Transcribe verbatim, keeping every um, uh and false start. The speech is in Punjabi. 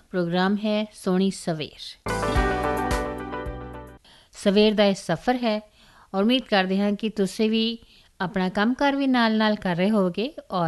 प्रोग्राम है सोनी सवेर। ਸਵੇਰ ਦਾ ਇਹ ਸਫ਼ਰ ਹੈ ਔਰ ਉਮੀਦ ਕਰਦੇ ਹਾਂ ਕਿ ਤੁਸੀਂ ਵੀ ਆਪਣਾ ਕੰਮਕਾਰ ਵੀ ਨਾਲ ਨਾਲ ਕਰ ਰਹੇ ਹੋਵੋਗੇ ਔਰ